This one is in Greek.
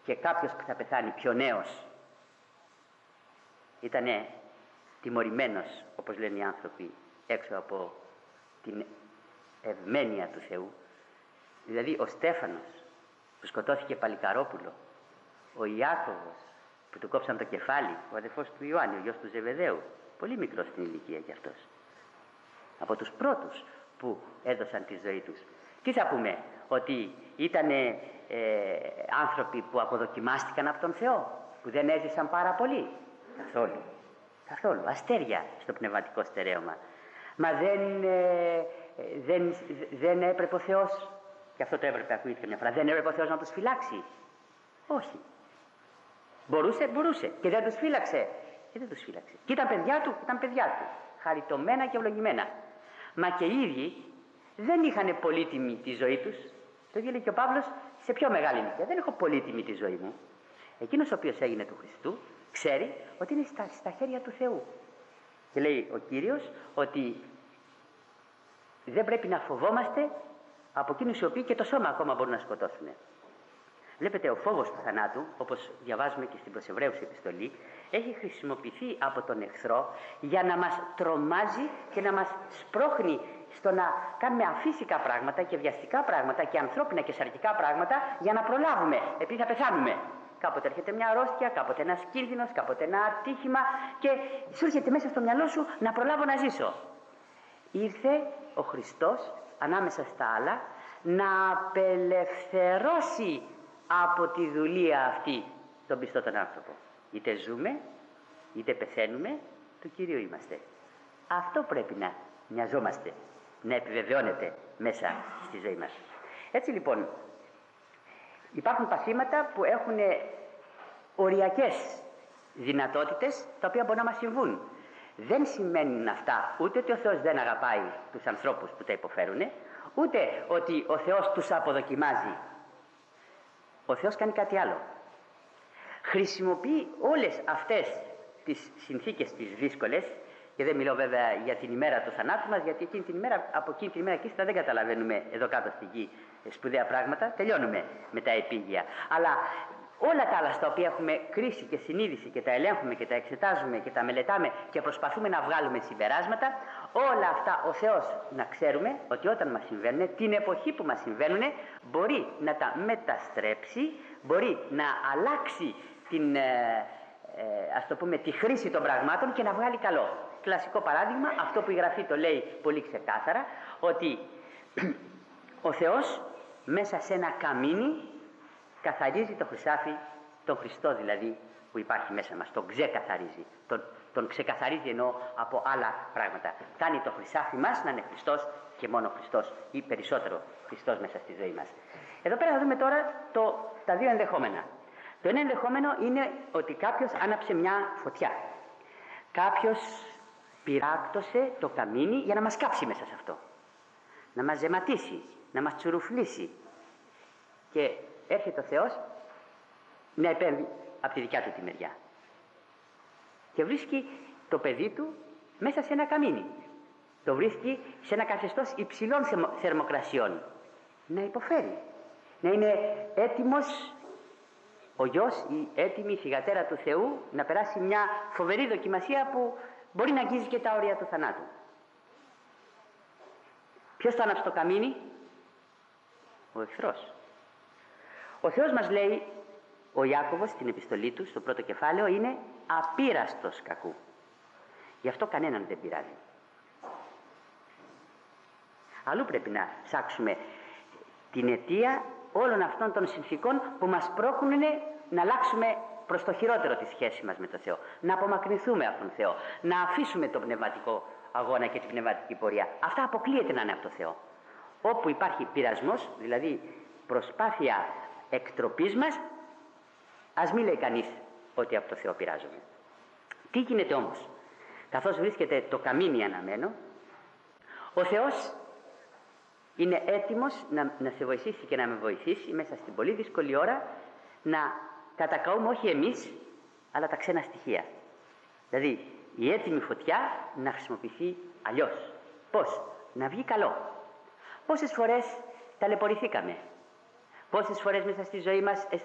και κάποιος που θα πεθάνει πιο νέος ήτανε τιμωρημένος, όπως λένε οι άνθρωποι, έξω από την ευμένεια του Θεού. Δηλαδή ο Στέφανος που σκοτώθηκε Παλικαρόπουλο, ο Ιάκωβος που του κόψαν το κεφάλι, ο αδερφός του Ιωάννη, ο γιος του Ζεβεδαίου, πολύ μικρός στην ηλικία κι αυτός, από τους πρώτους που έδωσαν τη ζωή τους. Τι θα πούμε, ότι ήταν άνθρωποι που αποδοκιμάστηκαν από τον Θεό, που δεν έζησαν πάρα πολύ? Καθόλου, καθόλου, αστέρια στο πνευματικό στερέωμα. Μα δεν έπρεπε ο Θεός, και αυτό το έπρεπε, ακούγεται μια φορά, δεν έπρεπε ο Θεός να τους φυλάξει? Όχι. Μπορούσε και δεν τους φύλαξε. Και δεν τους φύλαξε. Και ήταν παιδιά του, χαριτωμένα και ευλογημένα. Μα και οι ίδιοι δεν είχαν πολύτιμη τη ζωή τους. Το ίδιο λέει και ο Παύλος σε πιο μεγάλη ηλικία. Δεν έχω πολύτιμη τη ζωή μου. Εκείνος ο οποίος έγινε του Χριστού ξέρει ότι είναι στα χέρια του Θεού. Και λέει ο Κύριος ότι δεν πρέπει να φοβόμαστε από εκείνους οι οποίοι και το σώμα ακόμα μπορούν να σκοτώσουν. Βλέπετε, ο φόβος του θανάτου, όπως διαβάζουμε και στην προς Εβραίους επιστολή, έχει χρησιμοποιηθεί από τον εχθρό για να μας τρομάζει και να μας σπρώχνει στο να κάνουμε αφύσικα πράγματα και βιαστικά πράγματα και ανθρώπινα και σαρκικά πράγματα για να προλάβουμε, επειδή θα πεθάνουμε. Κάποτε έρχεται μια αρρώστια, κάποτε ένας κίνδυνος, κάποτε ένα ατύχημα και σου έρχεται μέσα στο μυαλό σου να προλάβω να ζήσω. Ήρθε ο Χριστός ανάμεσα στα άλλα να απελευθερώσει από τη δουλεία αυτή τον πιστό τον άνθρωπο. Είτε ζούμε είτε πεθαίνουμε, του Κυρίου είμαστε. Αυτό πρέπει να μοιαζόμαστε, να επιβεβαιώνεται μέσα στη ζωή μας. Έτσι λοιπόν υπάρχουν παθήματα που έχουν οριακές δυνατότητες, τα οποία μπορεί να μας συμβούν. Δεν σημαίνουν αυτά ούτε ότι ο Θεός δεν αγαπάει τους ανθρώπους που τα υποφέρουν, ούτε ότι ο Θεός τους αποδοκιμάζει. Ο Θεός κάνει κάτι άλλο. Χρησιμοποιεί όλες αυτές τις συνθήκες τις δύσκολες, και δεν μιλώ βέβαια για την ημέρα του θανάτου μας, γιατί από εκείνη την ημέρα και ύστερα δεν καταλαβαίνουμε εδώ κάτω στη γη σπουδαία πράγματα, τελειώνουμε με τα επίγεια. Αλλά όλα τα άλλα στα οποία έχουμε κρίση και συνείδηση και τα ελέγχουμε και τα εξετάζουμε και τα μελετάμε και προσπαθούμε να βγάλουμε συμπεράσματα, όλα αυτά ο Θεός να ξέρουμε ότι όταν μας συμβαίνουν, την εποχή που μας συμβαίνουν, μπορεί να τα μεταστρέψει, μπορεί να αλλάξει την, ας το πούμε, τη χρήση των πραγμάτων και να βγάλει καλό. Κλασικό παράδειγμα, αυτό που η Γραφή το λέει πολύ ξεκάθαρα, ότι ο Θεός μέσα σε ένα καμίνι καθαρίζει το χρυσάφι, τον Χριστό δηλαδή που υπάρχει μέσα μας, τον ξεκαθαρίζει. Τον ξεκαθαρίζει εννοώ από άλλα πράγματα. Κάνει το χρυσάφι μας να είναι Χριστός και μόνο Χριστός ή περισσότερο Χριστός μέσα στη ζωή μας. Εδώ πέρα θα δούμε τώρα τα δύο ενδεχόμενα. Το ένα ενδεχόμενο είναι ότι κάποιος άναψε μια φωτιά. Κάποιος πυράκτωσε το καμίνι για να μας κάψει μέσα σε αυτό. Να μας ζεματίσει, να μας τσουρουφλήσει. Και έρχεται ο Θεός να επέμβει από τη δικιά του τη μεριά. Και βρίσκει το παιδί του μέσα σε ένα καμίνι. Το βρίσκει σε ένα καθεστώς υψηλών θερμοκρασιών. Να υποφέρει. Να είναι έτοιμος ο γιος, η έτοιμη θυγατέρα του Θεού, να περάσει μια φοβερή δοκιμασία που μπορεί να αγγίζει και τα όρια του θανάτου. Ποιος το άναψε το καμίνι? Ο εχθρός. Ο Θεός μας λέει, ο Ιάκωβος στην επιστολή του, στο πρώτο κεφάλαιο, είναι απείραστος κακού. Γι' αυτό κανέναν δεν πειράζει. Αλλού πρέπει να ψάξουμε την αιτία όλων αυτών των συνθήκων που μας πρόκουνε να αλλάξουμε προς το χειρότερο τη σχέση μας με τον Θεό. Να απομακρυνθούμε από τον Θεό. Να αφήσουμε τον πνευματικό αγώνα και την πνευματική πορεία. Αυτά αποκλείεται να είναι από τον Θεό. Όπου υπάρχει πειρασμός, δηλαδή προσπάθεια εκτροπής μας, ας μην λέει κανείς ότι από το Θεό πειράζομαι. Τι γίνεται όμως? Καθώς βρίσκεται το καμίνι αναμένο, ο Θεός είναι έτοιμος να σε βοηθήσει και να με βοηθήσει μέσα στην πολύ δύσκολη ώρα να κατακαούμε όχι εμείς, αλλά τα ξένα στοιχεία. Δηλαδή η έτοιμη φωτιά να χρησιμοποιηθεί αλλιώς. Πώς? Να βγει καλό. Πόσες φορές ταλαιπωρηθήκαμε, πόσες φορές μέσα στη ζωή μας